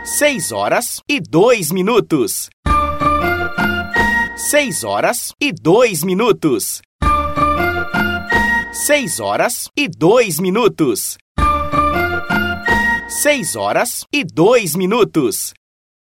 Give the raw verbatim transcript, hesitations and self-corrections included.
Seis horas e dois minutos. Seis horas e dois minutos. Seis horas e dois minutos. Seis horas e dois minutos.